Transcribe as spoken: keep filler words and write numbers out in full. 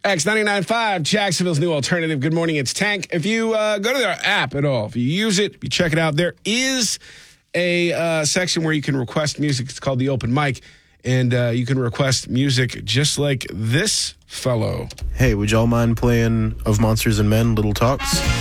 X ninety-nine point five, Jacksonville's new alternative. Good morning, it's Tank. If you uh, go to their app at all, if you use it, if you check it out, there is a uh, section where you can request music. It's called the Open Mic, and uh, you can request music just like this fellow. Hey, would y'all mind playing Of Monsters and Men, Little Talks?